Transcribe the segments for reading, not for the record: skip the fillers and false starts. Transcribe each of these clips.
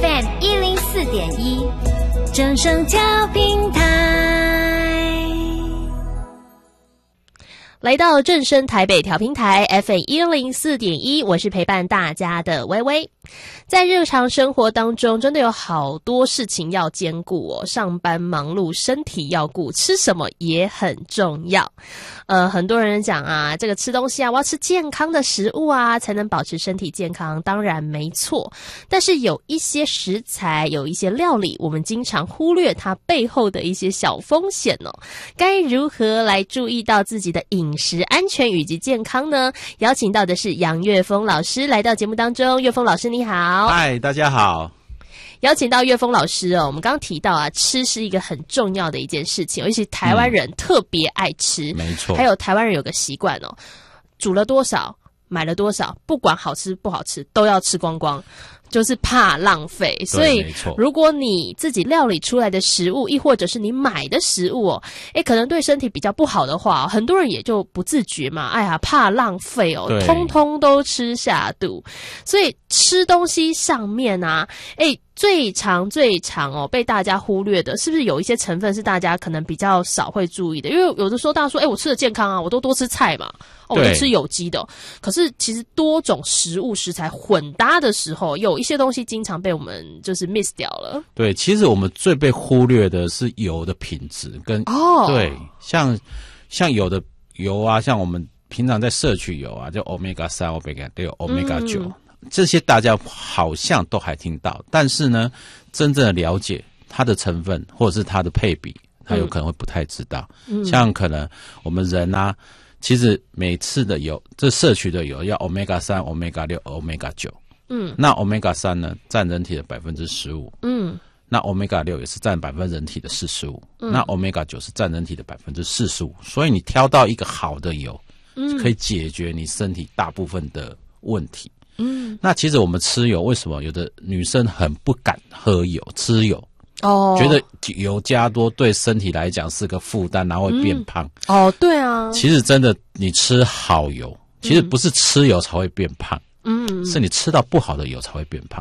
FM104.1，正声调频台。 来到正声台北调频台 FM104.1，我是陪伴大家的微微。在日常生活当中，真的有好多事情要兼顾哦。上班忙碌，身体要顾，吃什么也很重要。很多人讲啊，这个吃东西啊，我要吃健康的食物啊，才能保持身体健康。当然没错，但是有一些食材，有一些料理，我们经常忽略它背后的一些小风险哦。该如何来注意到自己的饮食安全以及健康呢？邀请到的是杨岳峰老师来到节目当中。岳峰老师你好。 嗨，大家好。 邀请到岳峰老师哦，我们刚刚提到啊，吃是一个很重要的一件事情，尤其台湾人特别爱吃， 没错。 还有台湾人有个习惯哦，煮了多少，买了多少，不管好吃不好吃，都要吃光光。就是怕浪费，所以如果你自己料理出来的食物，亦或者是你买的食物哦，可能对身体比较不好的话，很多人也就不自觉嘛，哎呀，怕浪费哦，通通都吃下肚。所以吃东西上面啊，最常哦被大家忽略的，是不是有一些成分是大家可能比较少会注意的？因为有的时候大家说，我吃的健康啊，我都多吃菜嘛，我都吃有机的哦。可是其实多种食材混搭的时候，有一些东西经常被我们就是 miss 掉了。 对，其实我们最被忽略的是油的品质跟对，像有的油啊，像我们平常在摄取油啊，就 Omega3、Omega6、Omega9。这些大家好像都还听到，但是呢，真正的了解它的成分或者是它的配比，它有可能会不太知道。像可能我们人啊，其实每次的油，这摄取的油要 Omega3、Omega6、Omega9。那 Omega3 呢，占人体的 15%。那 Omega6 也是占人体的 45%。那 Omega9 是占人体的 45%。所以你挑到一个好的油，可以解决你身体大部分的问题。那其实我们吃油，为什么有的女生很不敢喝油、吃油？觉得油加多对身体来讲是个负担，然后会变胖。 对啊。其实真的，你吃好油，其实不是吃油才会变胖，是你吃到不好的油才会变胖。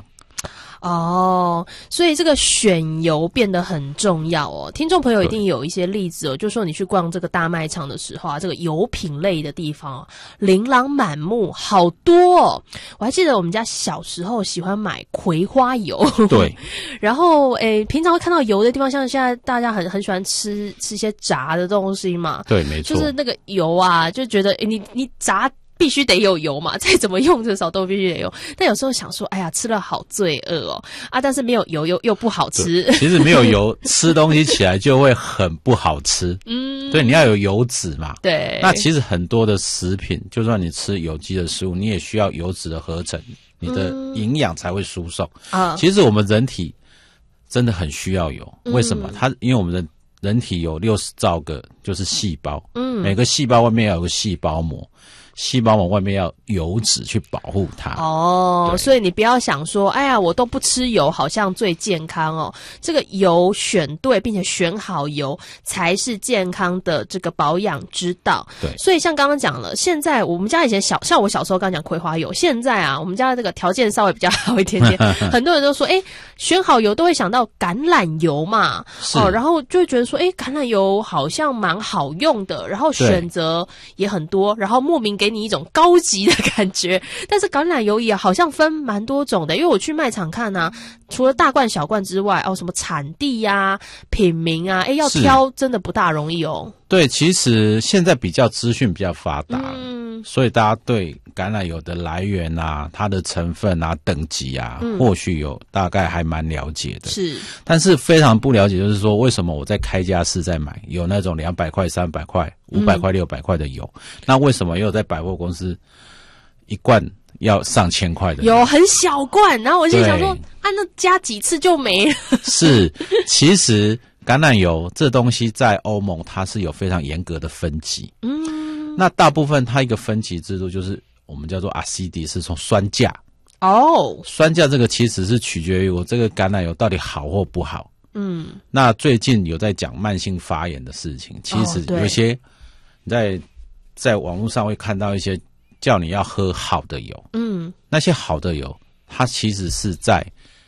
所以这个选油变得很重要哦。听众朋友一定有一些例子哦，就说你去逛这个大卖场的时候啊，这个油品类的地方琳琅满目，好多哦。我还记得我们家小时候喜欢买葵花油， 对。 然后平常会看到油的地方，像现在大家很喜欢吃一些炸的东西嘛， 对，没错， 就是那个油啊，就觉得你炸必须得有油嘛，再怎么用至少都必须得有。但有时候想说，哎呀，吃了好罪恶哦啊！但是没有油又不好吃。 其实没有油，吃东西起来就会很不好吃。对，你要有油脂嘛。 对。 那其实很多的食品，就算你吃有机的食物，你也需要油脂的合成，你的营养才会输送。其实我们人体真的很需要油，为什么？因为我们的人体有60兆个就是细胞，每个细胞外面要有个细胞膜。细胞膜外面要油脂去保护它。 所以你不要想说，哎呀，我都不吃油，好像最健康哦。这个油选对，并且选好油，才是健康的这个保养之道。 对。 所以像刚刚讲了，现在我们家以前像我小时候刚讲葵花油，现在啊，我们家这个条件稍微比较好一点点，很多人都说，选好油都会想到橄榄油嘛，然后就会觉得说，橄榄油好像蛮好用的，然后选择也很多，然后莫名给你一种高级的感觉。但是橄榄油也好像分蛮多种的，因为我去卖场看啊，除了大罐小罐之外，什么产地啊、品名啊，要挑真的不大容易哦。 对，其实现在比较资讯比较发达，所以大家对橄榄油的来源啊、它的成分啊、等级啊，或许有大概还蛮了解的。 是， 但是非常不了解，就是说为什么我在开家市在买有那种200块、300块、500块、600块的油，那为什么又在百货公司一罐要上千块的？ 有很小罐，然后我就想说，那加几次就没了。 是，其实橄榄油这东西在欧盟它是有非常严格的分级。那大部分它一个分级制度就是我们叫做 ACD， 是从酸价。酸价这个其实是取决于我这个橄榄油到底好或不好。那最近有在讲慢性发炎的事情，其实有一些你在网络上会看到一些叫你要喝好的油。那些好的油它其实是在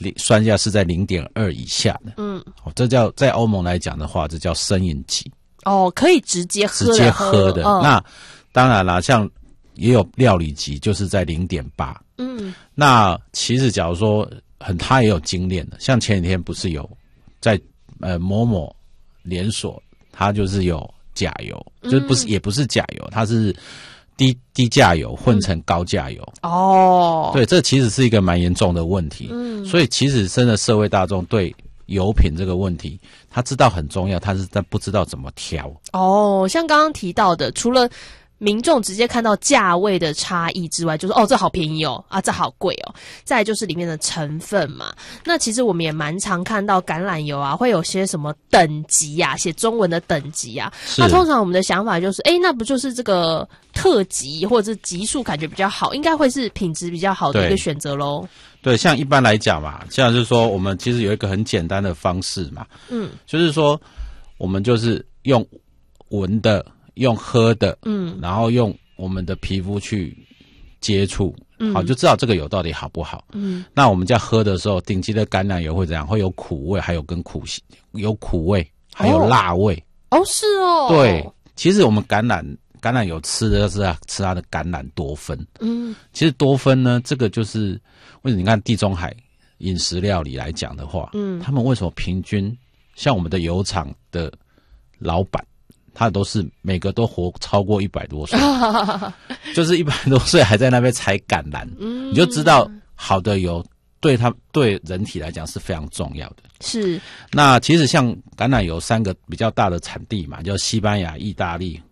酸价是在 0.2 以下的。这叫在欧盟来讲的话，这叫生饮级。 可以直接喝的。 那当然啦，像也有料理级，就是在 0.8。那其实假如说它也有精炼的，像前几天不是有在某某连锁，它就是有假油，就是也不是假油，它是低价油混成高价油。对，这其实是一个蛮严重的问题。所以其实真的社会大众对油品这个问题，他知道很重要，但不知道怎么挑。 像刚刚提到的，除了民众直接看到价位的差异之外，就是这好便宜这好贵再来就是里面的成分嘛。那其实我们也蛮常看到橄榄油会有些什么等级写中文的等级那通常我们的想法就是那不就是这个特级或者是级数感觉比较好，应该会是品质比较好的一个选择咯。 对，像一般来讲嘛，像就是说我们其实有一个很简单的方式嘛，就是说我们就是用闻的，用喝的，然后用我们的皮肤去接触，好，就知道这个油到底好不好。那我们在喝的时候，顶级的橄榄油会怎样？会有苦味，还有有苦味，还有辣味。 是对，其实我们橄榄油吃的是吃它的橄榄多酚。其实多酚呢，这个就是为什么你看地中海饮食料理来讲的话，他们为什么平均像我们的油厂的老板，他都是每个都活超过100多岁，就是100多岁还在那边采橄榄，你就知道好的油对人体来讲是非常重要的。 是。 那其实像橄榄油3个比较大的产地嘛，叫西班牙、意大利